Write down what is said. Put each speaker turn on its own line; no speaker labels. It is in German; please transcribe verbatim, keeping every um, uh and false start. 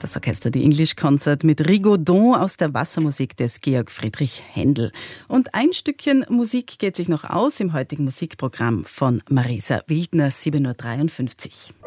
Das Orchester Die English Concert mit Rigaudon aus der Wassermusik des Georg Friedrich Händel. Und ein Stückchen Musik geht sich noch aus im heutigen Musikprogramm von Marisa Wildner, sieben Uhr dreiundfünfzig.